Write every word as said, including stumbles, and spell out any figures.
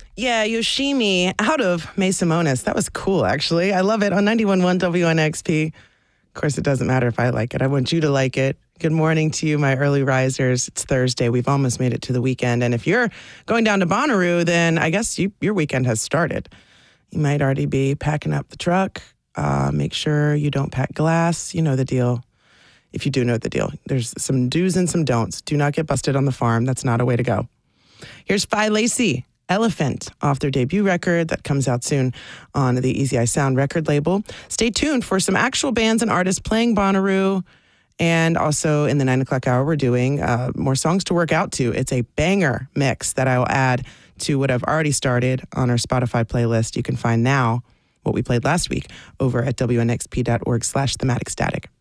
Yeah, Yoshimi out of May Simonis. That was cool, actually. I love it on ninety-one point one W N X P. Of course, it doesn't matter if I like it. I want you to like it. Good morning to you, my early risers. It's Thursday. We've almost made it to the weekend. And if you're going down to Bonnaroo, then I guess you, your weekend has started. You might already be packing up the truck. Uh, make sure you don't pack glass. You know the deal. If you do know the deal, there's some do's and some don'ts. Do not get busted on the farm. That's not a way to go. Here's Phi Lacey, Elephant, off their debut record that comes out soon on the Easy Eye Sound record label. Stay tuned for some actual bands and artists playing Bonnaroo. And also in the nine o'clock hour, we're doing uh, more songs to work out to. It's a banger mix that I will add to what I've already started on our Spotify playlist. You can find now what we played last week over at W N X P dot org slash thematic static.